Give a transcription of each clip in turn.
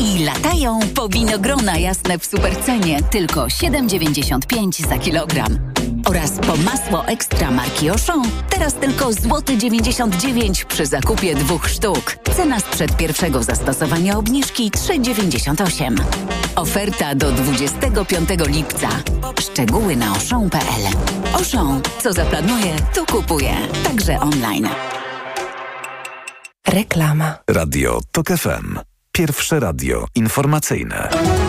I latają po winogrona jasne w supercenie, tylko 7,95 za kilogram. Oraz po masło ekstra marki Auchan, teraz tylko złoty 99 przy zakupie 2 sztuk. Cena sprzed pierwszego zastosowania obniżki 3,98. Oferta do 25 lipca. Szczegóły na auchan.pl. Auchan, co zaplanuje, to kupuje. Także online. Reklama. Radio TOK FM. Pierwsze radio informacyjne.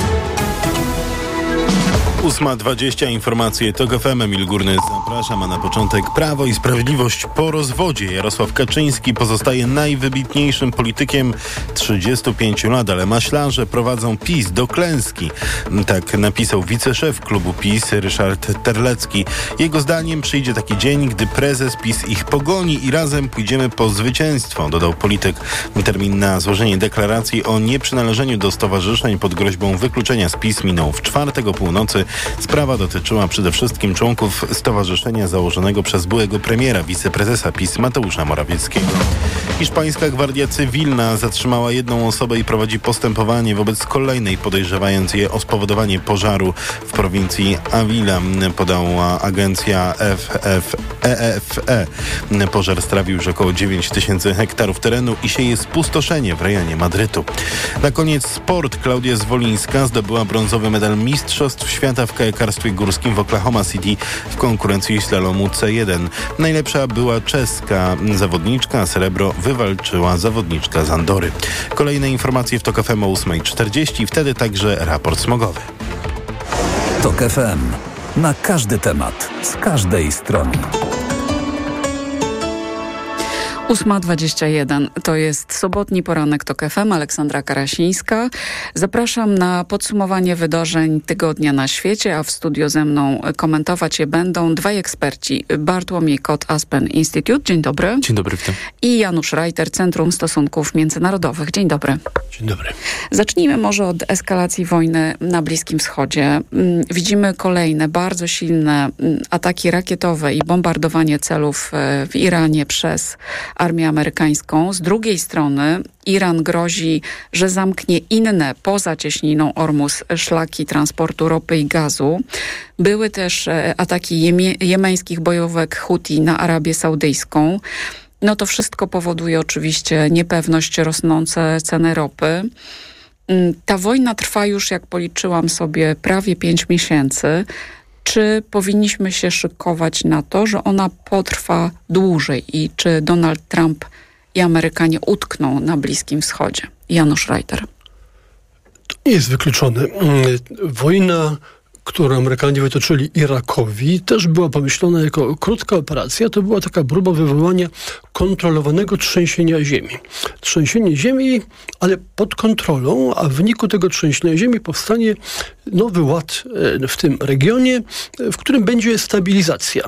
8:20 informacje TOK FM. Emil Górny, zapraszam, a na początek Prawo i Sprawiedliwość po rozwodzie. Jarosław Kaczyński pozostaje najwybitniejszym politykiem 35 lat, ale maślarze prowadzą PiS do klęski. Tak napisał wiceszef klubu PiS Ryszard Terlecki. Jego zdaniem przyjdzie taki dzień, gdy prezes PiS ich pogoni i razem pójdziemy po zwycięstwo, dodał polityk. Termin na złożenie deklaracji o nieprzynależeniu do stowarzyszeń pod groźbą wykluczenia z PiS minął w czwartek o północy. Sprawa dotyczyła przede wszystkim członków stowarzyszenia założonego przez byłego premiera, wiceprezesa PiS Mateusza Morawieckiego. Hiszpańska Gwardia Cywilna zatrzymała jedną osobę i prowadzi postępowanie wobec kolejnej, podejrzewając je o spowodowanie pożaru w prowincji Avila, podała agencja EFE. Pożar strawił już około 9 000 hektarów terenu i sieje spustoszenie w rejonie Madrytu. Na koniec sport. Klaudia Zwolińska zdobyła brązowy medal Mistrzostw Świata w kajakarstwie górskim w Oklahoma City w konkurencji slalomu C1. Najlepsza była czeska zawodniczka, a srebro wywalczyła zawodniczka z Andory. Kolejne informacje w TOK FM o 8:40, wtedy także raport smogowy. TOK FM. Na każdy temat, z każdej strony. 8:21. To jest sobotni poranek TOK FM. Aleksandra Karasińska. Zapraszam na podsumowanie wydarzeń tygodnia na świecie, a w studio ze mną komentować je będą dwaj eksperci. Bartłomiej Kot, Aspen Institute. Dzień dobry. Dzień dobry, witam. I Janusz Reiter, Centrum Stosunków Międzynarodowych. Dzień dobry. Dzień dobry. Zacznijmy może od eskalacji wojny na Bliskim Wschodzie. Widzimy kolejne bardzo silne ataki rakietowe i bombardowanie celów w Iranie przez armię amerykańską. Z drugiej strony Iran grozi, że zamknie inne poza cieśniną Ormus szlaki transportu ropy i gazu. Były też ataki jemeńskich bojówek Huti na Arabię Saudyjską. No to wszystko powoduje oczywiście niepewność, rosnące ceny ropy. Ta wojna trwa już, jak policzyłam sobie, prawie 5 miesięcy. Czy powinniśmy się szykować na to, że ona potrwa dłużej i czy Donald Trump i Amerykanie utkną na Bliskim Wschodzie? Janusz Reiter. To nie jest wykluczone. Wojna, którą Amerykanie wytoczyli Irakowi, też była pomyślana jako krótka operacja. To była taka próba wywołania kontrolowanego trzęsienia ziemi. Trzęsienie ziemi, ale pod kontrolą, a w wyniku tego trzęsienia ziemi powstanie nowy ład w tym regionie, w którym będzie stabilizacja.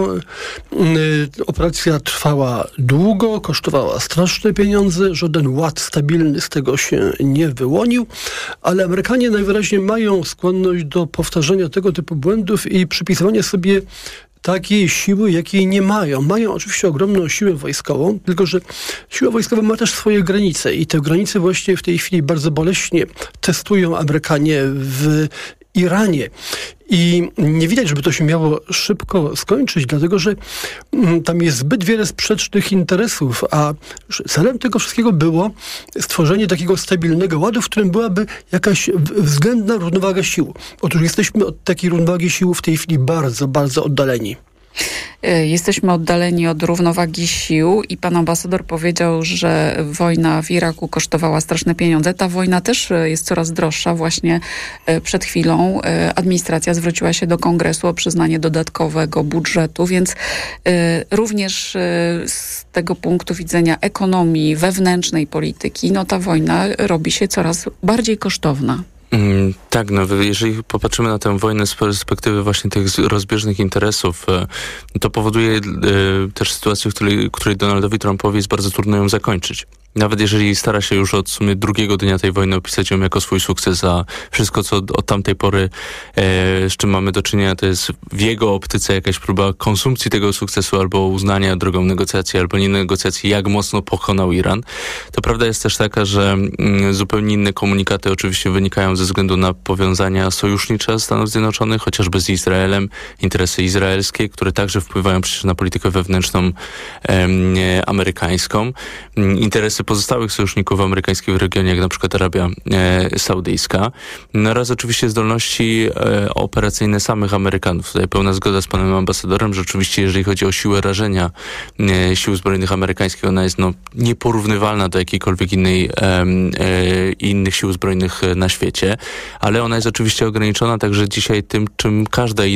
Operacja trwała długo, kosztowała straszne pieniądze, żaden ład stabilny z tego się nie wyłonił, ale Amerykanie najwyraźniej mają skłonność do powtarzania tego typu błędów i przypisywania sobie takiej siły, jakiej nie mają. Mają oczywiście ogromną siłę wojskową, tylko że siła wojskowa ma też swoje granice i te granice właśnie w tej chwili bardzo boleśnie testują Amerykanie w Iranie. I nie widać, żeby to się miało szybko skończyć, dlatego że tam jest zbyt wiele sprzecznych interesów, a celem tego wszystkiego było stworzenie takiego stabilnego ładu, w którym byłaby jakaś względna równowaga sił. Otóż jesteśmy od takiej równowagi sił w tej chwili bardzo, bardzo oddaleni. Jesteśmy oddaleni od równowagi sił i pan ambasador powiedział, że wojna w Iraku kosztowała straszne pieniądze. Ta wojna też jest coraz droższa. Właśnie przed chwilą administracja zwróciła się do Kongresu o przyznanie dodatkowego budżetu, więc również z tego punktu widzenia ekonomii, wewnętrznej polityki, ta wojna robi się coraz bardziej kosztowna. Tak, jeżeli popatrzymy na tę wojnę z perspektywy właśnie tych rozbieżnych interesów, to powoduje też sytuację, w której Donaldowi Trumpowi jest bardzo trudno ją zakończyć. nawet jeżeli stara się już od w sumie drugiego dnia tej wojny opisać ją jako swój sukces, a wszystko, co od tamtej pory, z czym mamy do czynienia, to jest w jego optyce jakaś próba konsumpcji tego sukcesu albo uznania drogą negocjacji, albo nie negocjacji, jak mocno pokonał Iran. To prawda jest też taka, że zupełnie inne komunikaty oczywiście wynikają ze względu na powiązania sojusznicze Stanów Zjednoczonych, chociażby z Izraelem, interesy izraelskie, które także wpływają przecież na politykę wewnętrzną amerykańską, interesy pozostałych sojuszników amerykańskich w regionie, jak na przykład Arabia Saudyjska, oraz oczywiście zdolności operacyjne samych Amerykanów. Tutaj pełna zgoda z panem ambasadorem, że oczywiście jeżeli chodzi o siłę rażenia sił zbrojnych amerykańskich, ona jest nieporównywalna do jakiejkolwiek innych sił zbrojnych na świecie, ale ona jest oczywiście ograniczona także dzisiaj tym, czym każda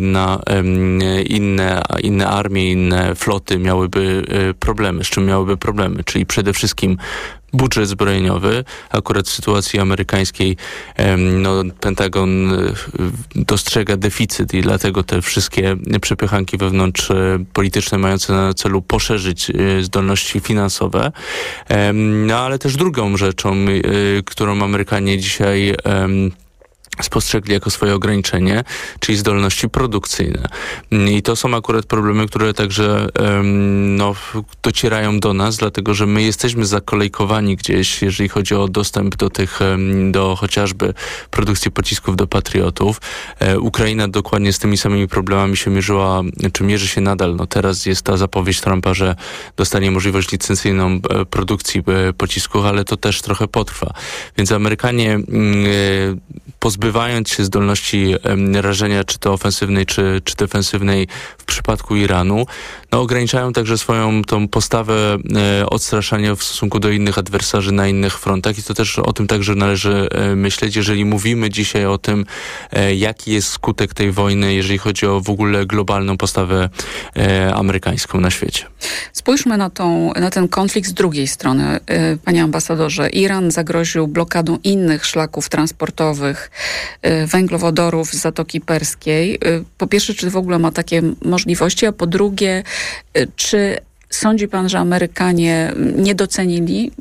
inne armie, inne floty miałyby problemy, z czym miałyby problemy, czyli przede wszystkim budżet zbrojeniowy. Akurat w sytuacji amerykańskiej Pentagon dostrzega deficyt i dlatego te wszystkie przepychanki wewnątrz polityczne mające na celu poszerzyć zdolności finansowe. Ale też drugą rzeczą, którą Amerykanie dzisiaj spostrzegli jako swoje ograniczenie, czyli zdolności produkcyjne. I to są akurat problemy, które także docierają do nas, dlatego że my jesteśmy zakolejkowani gdzieś, jeżeli chodzi o dostęp do chociażby produkcji pocisków do Patriotów. Ukraina dokładnie z tymi samymi problemami się mierzyła, czy mierzy się nadal. Teraz jest ta zapowiedź Trumpa, że dostanie możliwość licencyjną produkcji pocisków, ale to też trochę potrwa. Więc Amerykanie pozbywając się zdolności rażenia, czy to ofensywnej, czy defensywnej w przypadku Iranu, ograniczają także swoją tą postawę odstraszania w stosunku do innych adwersarzy na innych frontach i to też o tym także należy myśleć, jeżeli mówimy dzisiaj o tym, jaki jest skutek tej wojny, jeżeli chodzi o w ogóle globalną postawę amerykańską na świecie. Spójrzmy na ten konflikt z drugiej strony. Panie ambasadorze, Iran zagroził blokadą innych szlaków transportowych, węglowodorów z Zatoki Perskiej. Po pierwsze, czy w ogóle ma takie możliwości, a po drugie, czy sądzi pan, że Amerykanie nie docenili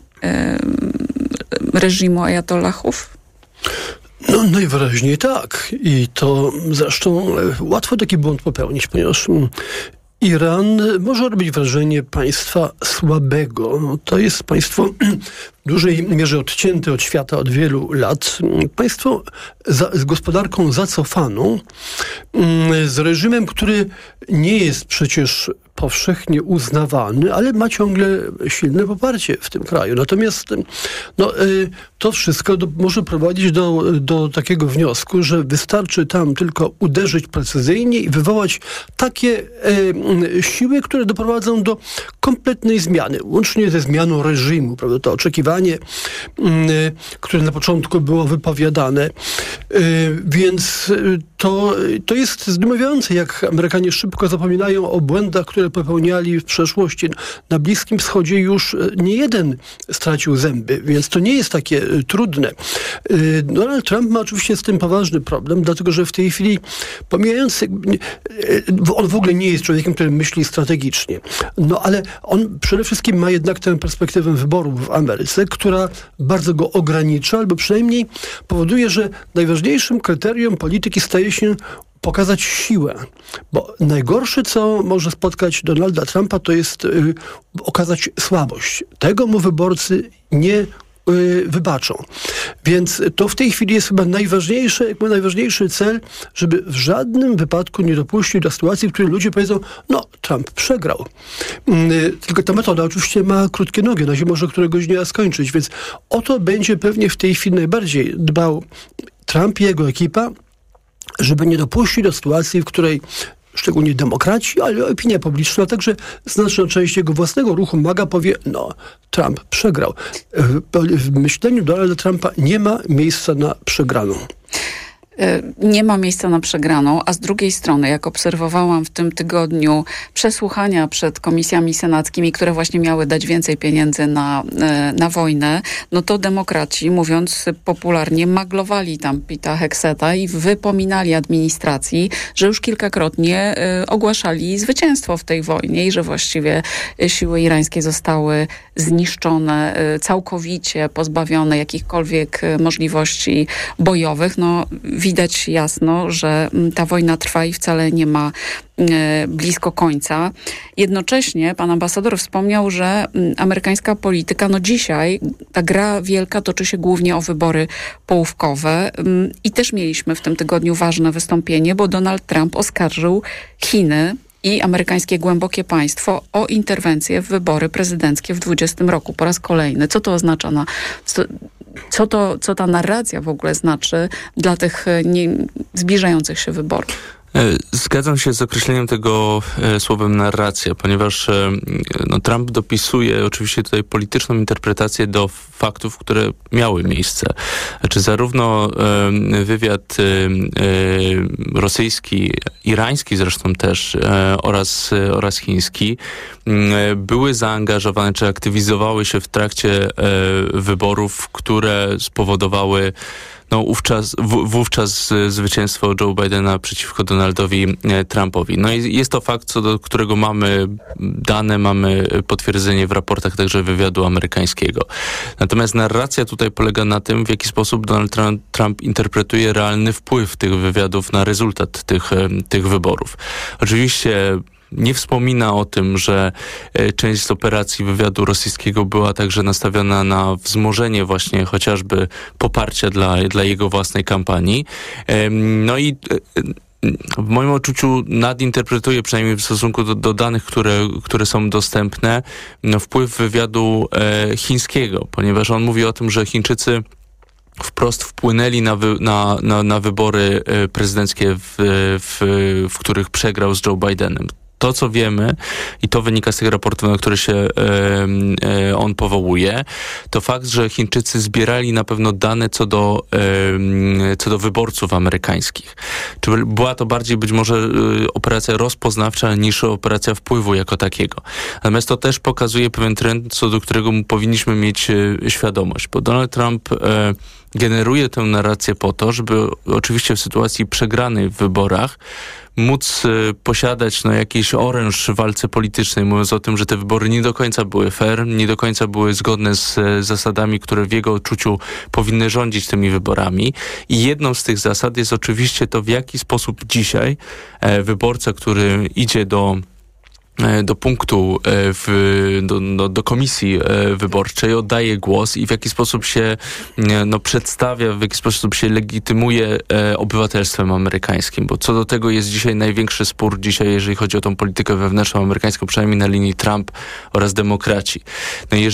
reżimu ajatollahów? Najwyraźniej tak. I to zresztą łatwo taki błąd popełnić, ponieważ Iran może robić wrażenie państwa słabego. To jest państwo w dużej mierze odcięte od świata od wielu lat. Państwo z gospodarką zacofaną, z reżimem, który nie jest przecież powszechnie uznawany, ale ma ciągle silne poparcie w tym kraju. Natomiast to wszystko może prowadzić do takiego wniosku, że wystarczy tam tylko uderzyć precyzyjnie i wywołać takie siły, które doprowadzą do kompletnej zmiany, łącznie ze zmianą reżimu, prawda? To oczekiwanie, które na początku było wypowiadane. Więc to jest zdumiewające, jak Amerykanie szybko zapominają o błędach, które popełniali w przeszłości. Na Bliskim Wschodzie już nie jeden stracił zęby, więc to nie jest takie trudne. Donald Trump ma oczywiście z tym poważny problem, dlatego że w tej chwili pomijając, on w ogóle nie jest człowiekiem, który myśli strategicznie. Ale on przede wszystkim ma jednak tę perspektywę wyborów w Ameryce, która bardzo go ogranicza, albo przynajmniej powoduje, że najważniejszym kryterium polityki staje się pokazać siłę. Bo najgorsze, co może spotkać Donalda Trumpa, to jest okazać słabość. Tego mu wyborcy nie wybaczą. Więc to w tej chwili jest chyba najważniejszy cel, żeby w żadnym wypadku nie dopuścić do sytuacji, w której ludzie powiedzą, Trump przegrał. Tylko ta metoda oczywiście ma krótkie nogi, ona się może któregoś dnia skończyć, więc o to będzie pewnie w tej chwili najbardziej dbał Trump i jego ekipa, żeby nie dopuścić do sytuacji, w której szczególnie demokraci, ale opinia publiczna, także znaczna część jego własnego ruchu MAGA powie, Trump przegrał. W myśleniu Donalda Trumpa nie ma miejsca na przegraną. nie ma miejsca na przegraną, a z drugiej strony, jak obserwowałam w tym tygodniu przesłuchania przed komisjami senackimi, które właśnie miały dać więcej pieniędzy na wojnę, no to demokraci, mówiąc popularnie, maglowali tam Pita Hegseta i wypominali administracji, że już kilkakrotnie ogłaszali zwycięstwo w tej wojnie i że właściwie siły irańskie zostały zniszczone, całkowicie pozbawione jakichkolwiek możliwości bojowych. No, widać jasno, że ta wojna trwa i wcale nie ma blisko końca. Jednocześnie pan ambasador wspomniał, że amerykańska polityka, no dzisiaj ta gra wielka toczy się głównie o wybory połówkowe i też mieliśmy w tym tygodniu ważne wystąpienie, bo Donald Trump oskarżył Chiny i amerykańskie głębokie państwo o interwencję w wybory prezydenckie w 2020 roku po raz kolejny. Co to oznacza co ta narracja w ogóle znaczy dla tych zbliżających się wyborów? Zgadzam się z określeniem tego słowem narracja, ponieważ Trump dopisuje oczywiście tutaj polityczną interpretację do faktów, które miały miejsce. Znaczy zarówno wywiad rosyjski, irański zresztą też oraz chiński były zaangażowane czy aktywizowały się w trakcie wyborów, które spowodowały wówczas zwycięstwo Joe Bidena przeciwko Donaldowi Trumpowi. No i jest to fakt, co do którego mamy dane, mamy potwierdzenie w raportach także wywiadu amerykańskiego. Natomiast narracja tutaj polega na tym, w jaki sposób Donald Trump interpretuje realny wpływ tych wywiadów na rezultat tych wyborów. Oczywiście nie wspomina o tym, że część z operacji wywiadu rosyjskiego była także nastawiona na wzmożenie właśnie chociażby poparcia dla jego własnej kampanii. No i w moim odczuciu nadinterpretuje, przynajmniej w stosunku do danych, które są dostępne, wpływ wywiadu chińskiego, ponieważ on mówi o tym, że Chińczycy wprost wpłynęli na wybory prezydenckie, w których przegrał z Joe Bidenem. To, co wiemy, i to wynika z tych raportów, na które się on powołuje, to fakt, że Chińczycy zbierali na pewno dane co do wyborców amerykańskich. Czy była to bardziej być może operacja rozpoznawcza niż operacja wpływu jako takiego. Natomiast to też pokazuje pewien trend, co do którego powinniśmy mieć świadomość, bo Donald Trump generuje tę narrację po to, żeby oczywiście w sytuacji przegranej w wyborach móc posiadać jakiś oręż w walce politycznej, mówiąc o tym, że te wybory nie do końca były fair, nie do końca były zgodne z zasadami, które w jego odczuciu powinny rządzić tymi wyborami. I jedną z tych zasad jest oczywiście to, w jaki sposób dzisiaj wyborca, który idzie do punktu, do komisji wyborczej, oddaje głos i w jaki sposób się przedstawia, w jaki sposób się legitymuje obywatelstwem amerykańskim, bo co do tego jest dzisiaj największy spór jeżeli chodzi o tą politykę wewnętrzną amerykańską, przynajmniej na linii Trump oraz demokraci.